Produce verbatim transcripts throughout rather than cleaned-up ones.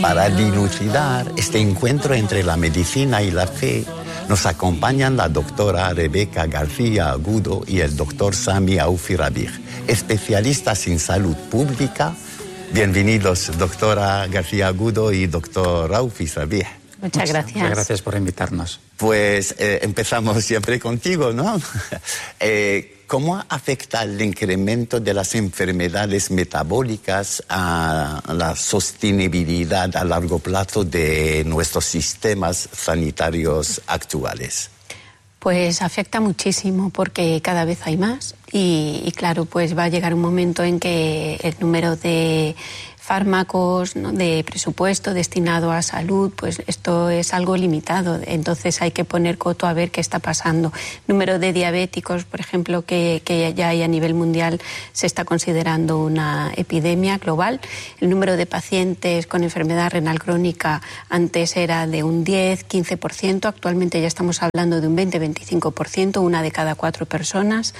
Para dilucidar este encuentro entre la medicina y la fe, nos acompañan la doctora Rebeca García Agudo y el doctor Sami Aufi Rabih, especialistas en salud pública. Bienvenidos, doctora García Agudo y doctor Aufi Rabih. Muchas gracias. Muchas gracias por invitarnos. Pues eh, empezamos siempre contigo, ¿no? eh, ¿Cómo afecta el incremento de las enfermedades metabólicas a la sostenibilidad a largo plazo de nuestros sistemas sanitarios actuales? Pues afecta muchísimo porque cada vez hay más y, y claro, pues va a llegar un momento en que el número de fármacos, ¿no?, de presupuesto destinado a salud, pues esto es algo limitado. Entonces hay que poner coto a ver qué está pasando. Número de diabéticos, por ejemplo, que, que ya hay a nivel mundial, se está considerando una epidemia global. El número de pacientes con enfermedad renal crónica antes era de un diez, quince por ciento. Actualmente ya estamos hablando de un veinte, veinticinco por ciento, una de cada cuatro personas.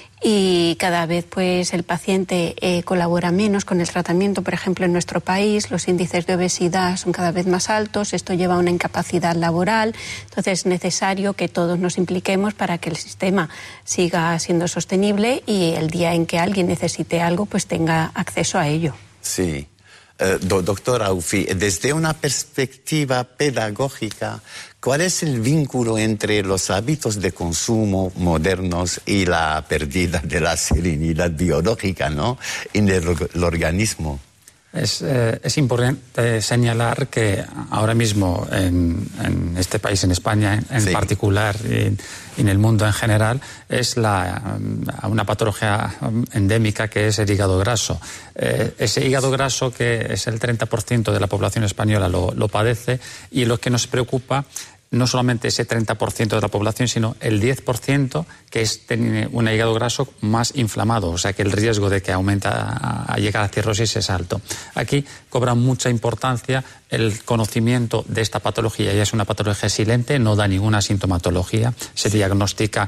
Y cada vez pues el paciente eh, colabora menos con el tratamiento. Por ejemplo, en nuestro país los índices de obesidad son cada vez más altos, esto lleva a una incapacidad laboral, entonces es necesario que todos nos impliquemos para que el sistema siga siendo sostenible y el día en que alguien necesite algo pues tenga acceso a ello. Sí. Uh, do, doctor Aufi, desde una perspectiva pedagógica, ¿cuál es el vínculo entre los hábitos de consumo modernos y la pérdida de la serenidad biológica, ¿no?, en el, el organismo? Es, eh, es importante señalar que ahora mismo en, en este país, en España en, en sí. particular, y en el mundo en general, es la, una patología endémica que es el hígado graso. Eh, ese hígado graso, que es el treinta por ciento de la población española, lo, lo padece, y lo que nos preocupa no solamente ese treinta por ciento de la población, sino el diez por ciento que es, tiene un hígado graso más inflamado, o sea que el riesgo de que aumente a, a llegar a cirrosis es alto. Aquí cobra mucha importancia el conocimiento de esta patología. Ella es una patología silente, no da ninguna sintomatología, se diagnostica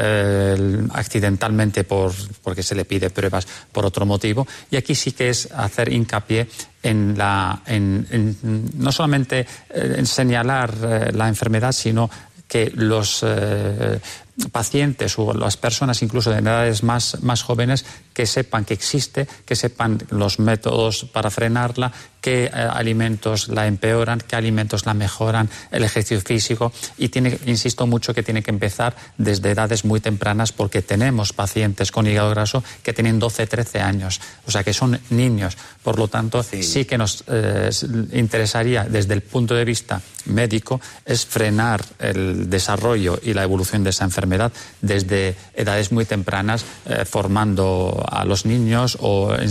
eh, accidentalmente por, porque se le pide pruebas por otro motivo, y aquí sí que es hacer hincapié en, la, en, en no solamente eh, en señalar eh, la enfermedad, sino que los eh, pacientes o las personas incluso de edades más, más jóvenes que sepan que existe, que sepan los métodos para frenarla, qué eh, alimentos la empeoran, qué alimentos la mejoran, el ejercicio físico, y tiene, insisto mucho que tiene que empezar desde edades muy tempranas, porque tenemos pacientes con hígado graso que tienen doce, trece años, o sea que son niños. Por lo tanto, sí, sí que nos eh, interesaría desde el punto de vista médico es frenar el desarrollo y la evolución de esa enfermedad desde edades muy tempranas, eh, formando a los niños o eh,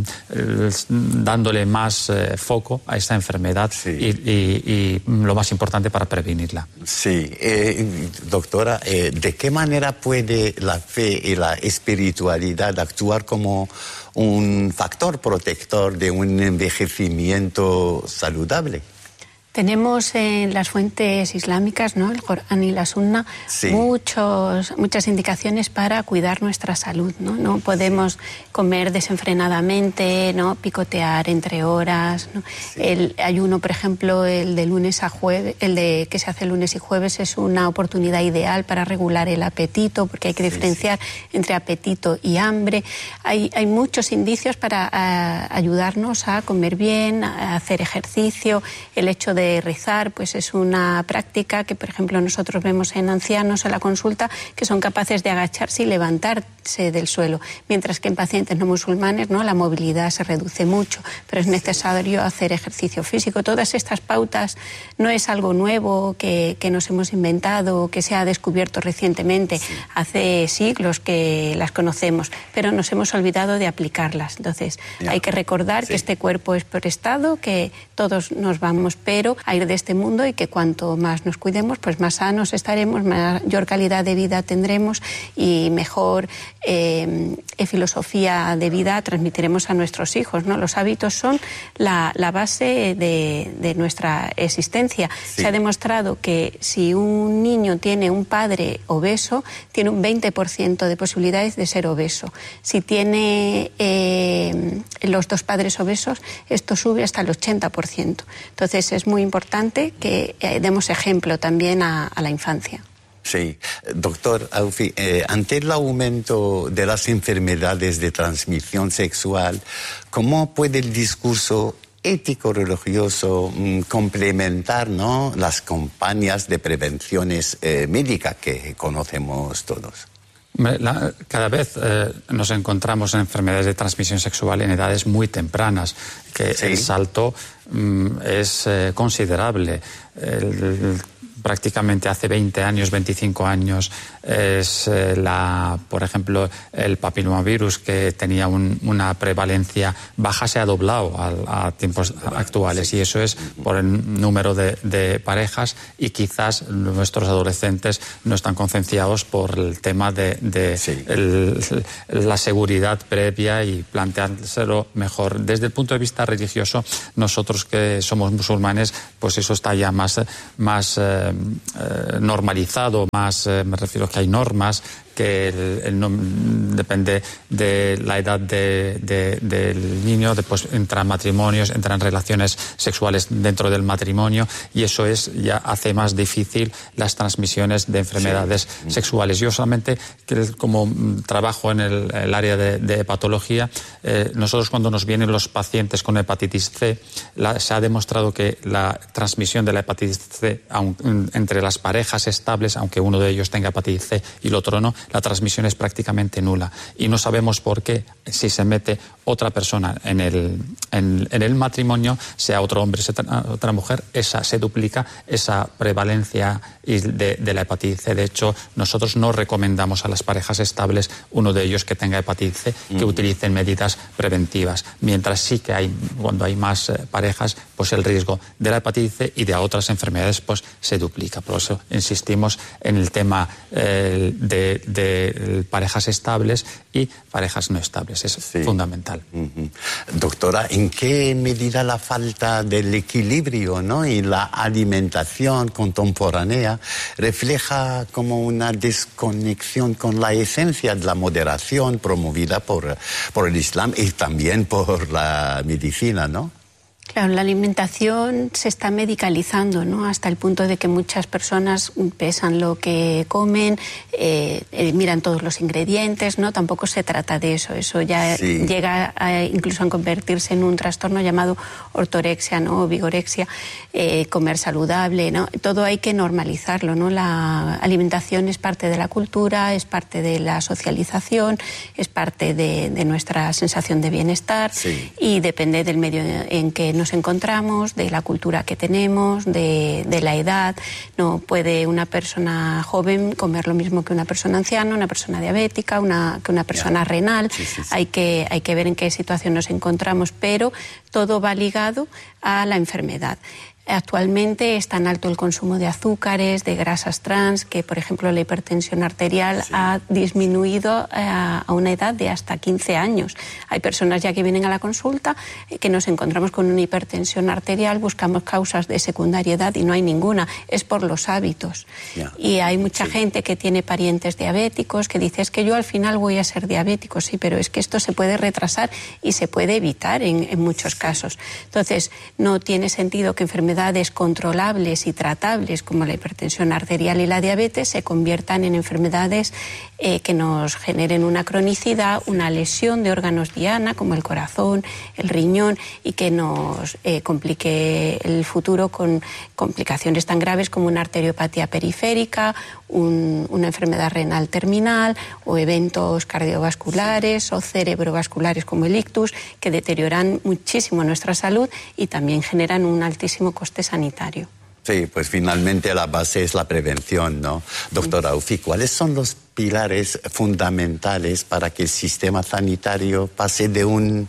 dándole más eh, foco a esta enfermedad, sí. y, y, y lo más importante para prevenirla. Sí, eh, doctora, eh, ¿de qué manera puede la fe y la espiritualidad actuar como un factor protector de un envejecimiento saludable? Tenemos en las fuentes islámicas, ¿no?, el Corán y la Sunna, sí. muchos, muchas indicaciones para cuidar nuestra salud, ¿no? No podemos comer desenfrenadamente, ¿no?, picotear entre horas, ¿no? Sí. El ayuno, por ejemplo, el de lunes a jueves, el de que se hace lunes y jueves, es una oportunidad ideal para regular el apetito, porque hay que sí, diferenciar sí. entre apetito y hambre. Hay, hay muchos indicios para a, ayudarnos a comer bien, a hacer ejercicio. El hecho de de rezar, pues es una práctica que, por ejemplo, nosotros vemos en ancianos en la consulta que son capaces de agacharse y levantarse del suelo, mientras que en pacientes no musulmanes, ¿no?, la movilidad se reduce mucho, pero es necesario hacer ejercicio físico. Todas estas pautas no es algo nuevo que, que nos hemos inventado, que se ha descubierto recientemente, sí. hace siglos que las conocemos, pero nos hemos olvidado de aplicarlas. Entonces, ya. hay que recordar sí. que este cuerpo es prestado, que todos nos vamos, pero primero a ir de este mundo y que cuanto más nos cuidemos, pues más sanos estaremos, mayor calidad de vida tendremos y mejor eh, filosofía de vida transmitiremos a nuestros hijos, ¿no? Los hábitos son la, la base de, de nuestra existencia. Sí. Se ha demostrado que si un niño tiene un padre obeso, tiene un veinte por ciento de posibilidades de ser obeso. Si tiene eh, los dos padres obesos, esto sube hasta el ochenta por ciento. Entonces es muy importante que eh, demos ejemplo también a, a la infancia. Sí, doctor Aufi, eh, ante el aumento de las enfermedades de transmisión sexual, ¿cómo puede el discurso ético-religioso mmm, complementar, ¿no?, las campañas de prevenciones eh, médicas que conocemos todos? La, cada vez eh, nos encontramos en enfermedades de transmisión sexual en edades muy tempranas, que sí. El salto mm, es eh, considerable. El, el, prácticamente hace veinte años, veinticinco años, es eh, la, por ejemplo, el papillomavirus, que tenía un, una prevalencia baja, se ha doblado a, a tiempos actuales, y eso es por el número de, de parejas, y quizás nuestros adolescentes no están concienciados por el tema de, de sí. el, la seguridad previa y planteárselo mejor. Desde el punto de vista religioso, nosotros que somos musulmanes, pues eso está ya más, más eh, Eh, normalizado, más, eh, me refiero que hay normas que el, el, el, depende de la edad de, de, del niño, después entran matrimonios, entran relaciones sexuales dentro del matrimonio, y eso es ya hace más difícil las transmisiones de enfermedades sí. sexuales. Yo solamente, que como trabajo en el, el área de, de hepatología, eh, nosotros cuando nos vienen los pacientes con hepatitis C, la, se ha demostrado que la transmisión de la hepatitis C aun, entre las parejas estables, aunque uno de ellos tenga hepatitis C y el otro no, la transmisión es prácticamente nula, y no sabemos por qué, si se mete otra persona en el, en, en el matrimonio, sea otro hombre, sea otra mujer, esa se duplica esa prevalencia de, de la hepatitis C. De hecho, nosotros no recomendamos a las parejas estables, uno de ellos que tenga hepatitis C, que mm. utilicen medidas preventivas, mientras sí que hay, cuando hay más eh, parejas, pues el riesgo de la hepatitis C y de otras enfermedades pues se duplica. Por eso insistimos en el tema eh, de, de parejas estables y parejas no estables. Es sí. fundamental. Uh-huh. Doctora, ¿en qué medida la falta del equilibrio, ¿no?, y la alimentación contemporánea refleja como una desconexión con la esencia de la moderación promovida por, por el Islam y también por la medicina, ¿no? Claro, la alimentación se está medicalizando, ¿no?, hasta el punto de que muchas personas pesan lo que comen, eh, eh, miran todos los ingredientes, ¿no? Tampoco se trata de eso. Eso ya sí. llega a, incluso a convertirse en un trastorno llamado ortorexia, ¿no?, o vigorexia, eh, comer saludable, ¿no? Todo hay que normalizarlo, ¿no? La alimentación es parte de la cultura, es parte de la socialización, es parte de, de nuestra sensación de bienestar sí. y depende del medio en que nos encontramos, de la cultura que tenemos, de, de la edad. No puede una persona joven comer lo mismo que una persona anciana, una persona diabética, una, que una persona yeah. renal. Sí, sí, sí. Hay que, hay que ver en qué situación nos encontramos, pero todo va ligado a la enfermedad. Actualmente es tan alto el consumo de azúcares, de grasas trans, que por ejemplo la hipertensión arterial sí. ha disminuido a, a una edad de hasta quince años. Hay personas ya que vienen a la consulta eh, que nos encontramos con una hipertensión arterial, buscamos causas de secundariedad y no hay ninguna, es por los hábitos. Yeah. Y hay mucha sí. gente que tiene parientes diabéticos que dice, es que yo al final voy a ser diabético, sí, pero es que esto se puede retrasar y se puede evitar en, en muchos casos. Entonces, no tiene sentido que enfermedades controlables y tratables como la hipertensión arterial y la diabetes se conviertan en enfermedades eh, que nos generen una cronicidad, una lesión de órganos diana como el corazón, el riñón, y que nos eh, complique el futuro con complicaciones tan graves como una arteriopatía periférica, un, una enfermedad renal terminal o eventos cardiovasculares o cerebrovasculares como el ictus, que deterioran muchísimo nuestra salud y también generan un altísimo coste sanitario. Sí, pues finalmente la base es la prevención, ¿no? Doctora Aufi, ¿cuáles son los pilares fundamentales para que el sistema sanitario pase de un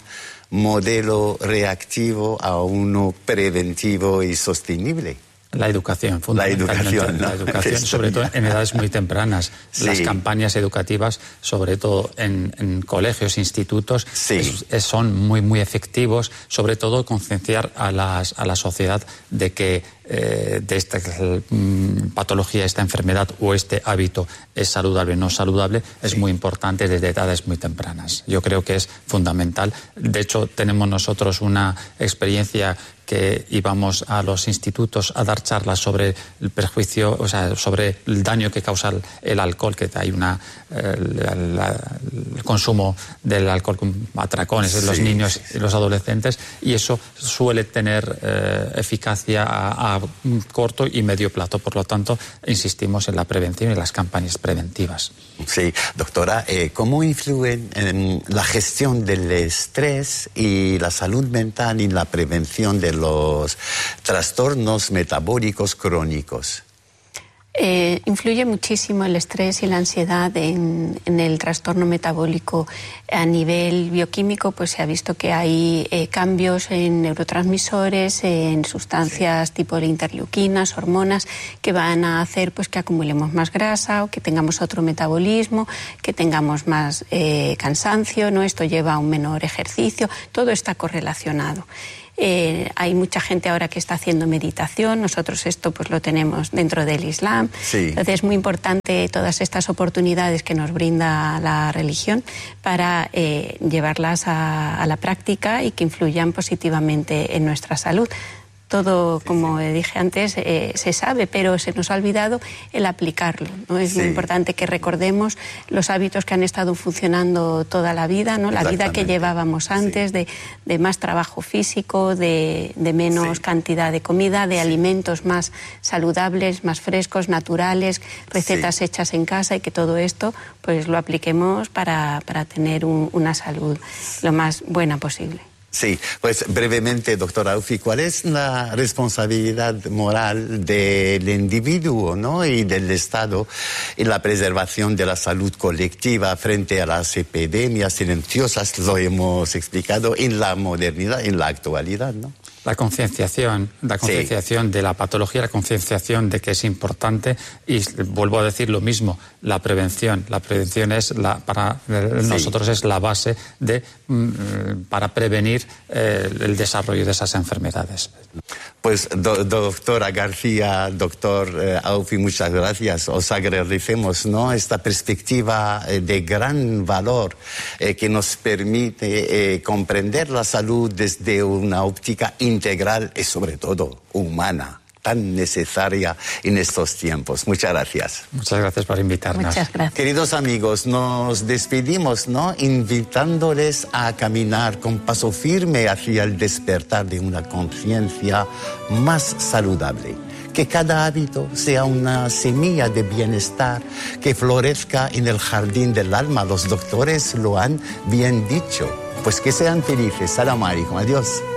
modelo reactivo a uno preventivo y sostenible. La educación, fundamentalmente. La educación, ¿no? La educación, sobre todo en edades muy tempranas. Sí. Las campañas educativas, sobre todo en, en colegios, institutos, sí. es, es, son muy, muy efectivos, sobre todo concienciar a, las, a la sociedad de que eh, de esta mm, patología, esta enfermedad o este hábito es saludable o no saludable, es sí. muy importante desde edades muy tempranas. Yo creo que es fundamental. De hecho, tenemos nosotros una experiencia que íbamos a los institutos a dar charlas sobre el perjuicio, o sea, sobre el daño que causa el, el alcohol, que hay una eh, la, la, el consumo del alcohol con atracones en sí, los niños y los adolescentes, y eso suele tener eh, eficacia a, a corto y medio plazo. Por lo tanto, insistimos en la prevención y las campañas preventivas. Sí, doctora, eh, ¿cómo influyen en la gestión del estrés y la salud mental y la prevención de los trastornos metabólicos crónicos? Eh, influye muchísimo el estrés y la ansiedad en, en el trastorno metabólico. A nivel bioquímico, pues se ha visto que hay eh, cambios en neurotransmisores, en sustancias sí. tipo de interleuquinas, hormonas, que van a hacer pues que acumulemos más grasa o que tengamos otro metabolismo, que tengamos más eh, cansancio, ¿no? Esto lleva a un menor ejercicio, todo está correlacionado. Eh, hay mucha gente ahora que está haciendo meditación, nosotros esto pues lo tenemos dentro del Islam, sí. Entonces es muy importante todas estas oportunidades que nos brinda la religión para eh, llevarlas a, a la práctica y que influyan positivamente en nuestra salud. Todo, como dije antes, eh, se sabe, pero se nos ha olvidado el aplicarlo, ¿no? Es sí. muy importante que recordemos los hábitos que han estado funcionando toda la vida, ¿no? La vida que llevábamos antes, sí. de, de más trabajo físico, de, de menos sí. cantidad de comida, de sí. alimentos más saludables, más frescos, naturales, recetas sí. hechas en casa, y que todo esto pues lo apliquemos para, para tener un, una salud lo más buena posible. Sí, pues brevemente, doctora Aufi, ¿cuál es la responsabilidad moral del individuo, ¿no? y del Estado en la preservación de la salud colectiva frente a las epidemias silenciosas, lo hemos explicado, en la modernidad, en la actualidad, ¿no? La concienciación, la concienciación sí. de la patología, la concienciación de que es importante, y vuelvo a decir lo mismo, la prevención. La prevención es la, para sí. nosotros es la base de para prevenir eh, el desarrollo de esas enfermedades. Pues do, doctora García, doctor eh, Aufi, muchas gracias. Os agradecemos, ¿no? esta perspectiva eh, de gran valor eh, que nos permite eh, comprender la salud desde una óptica integral y sobre todo humana, tan necesaria en estos tiempos. Muchas gracias. Muchas gracias por invitarnos. Muchas gracias. Queridos amigos, nos despedimos, ¿no? invitándoles a caminar con paso firme hacia el despertar de una conciencia más saludable. Que cada hábito sea una semilla de bienestar que florezca en el jardín del alma. Los doctores lo han bien dicho. Pues que sean felices. Salam alaikum. Adiós.